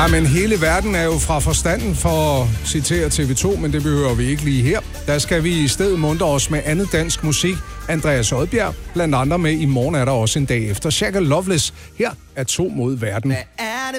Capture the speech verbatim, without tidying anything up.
Ja, men hele verden er jo fra forstanden, for at citere T V to, men det behøver vi ikke lige her. Der skal vi i stedet muntre os med andet dansk musik. Andreas Odbjerg, blandt andre med I morgen er der også en dag efter. Shaka Loveless, her er To mod verden. Hvad er det